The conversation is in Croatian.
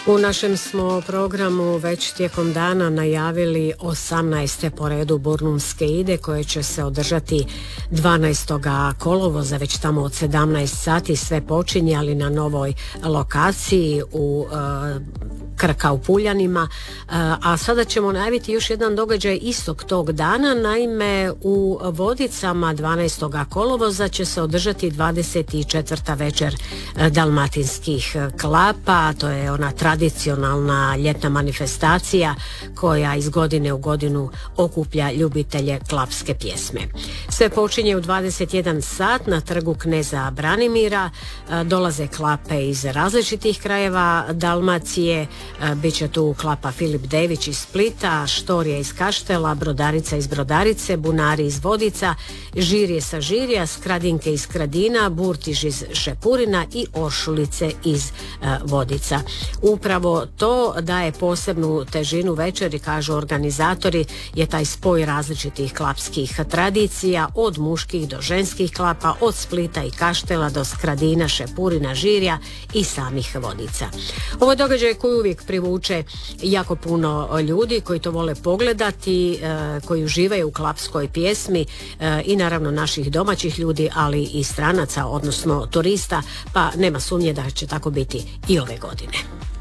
U našem smo programu već tijekom dana najavili 18. po redu Burnunske ide koje će se održati 12. kolovoza, već tamo od 17 sati sve počinje, ali na novoj lokaciji u Krka u Puljanima, a sada ćemo najaviti još jedan događaj istog tog dana. Naime, u Vodicama 12. kolovoza će se održati 24. večer dalmatinskih klapa. To je ona tradicionalna ljetna manifestacija koja iz godine u godinu okuplja ljubitelje klapske pjesme. Sve počinje u 21 sat na trgu kneza Branimira. Dolaze klape iz različitih krajeva Dalmacije. Biće tu klapa Filip Dević iz Splita, Štorija iz Kaštela, Brodarica iz Brodarice, Bunari iz Vodica, Žirje sa Žirja, Skradinke iz Skradina, Burtiž iz Šepurina i Oršulice iz Vodica. Upravo to daje posebnu težinu večeri, kažu organizatori, je taj spoj različitih klapskih tradicija, od muških do ženskih klapa, od Splita i Kaštela do Skradina, Šepurina, Žirja i samih Vodica. Ovo je događaj koji uvijek privuče jako puno ljudi koji to vole pogledati, koji uživaju u klapskoj pjesmi i naravno naših domaćih ljudi, ali i stranaca, odnosno turista, pa nema sumnje da će tako biti i ove godine.